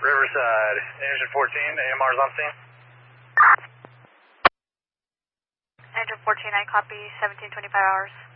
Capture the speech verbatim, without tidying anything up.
Riverside, engine fourteen, A M R's on scene. Engine fourteen, I copy, seventeen twenty-five hours.